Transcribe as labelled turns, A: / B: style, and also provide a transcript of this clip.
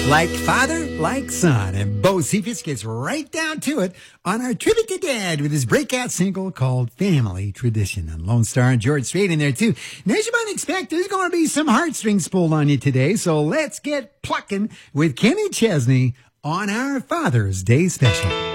A: Like father, like son. And Bo Cephas gets right down to it on our tribute to Dad with his breakout single called Family Tradition. And Lone Star and George Strait in there too. Now, as you might expect, there's going to be some heartstrings pulled on you today. So let's get plucking with Kenny Chesney on our Father's Day special.